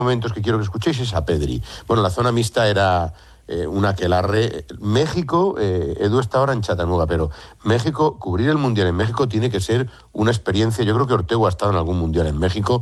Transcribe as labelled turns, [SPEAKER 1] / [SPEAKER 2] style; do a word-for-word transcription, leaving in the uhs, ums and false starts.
[SPEAKER 1] momentos que quiero que escuchéis es a Pedri. Bueno, la zona mixta era eh, una aquelarre. México, eh, Edu está ahora en Chattanooga, pero México, cubrir el Mundial en México tiene que ser una experiencia. Yo creo que Ortego ha estado en algún Mundial en México.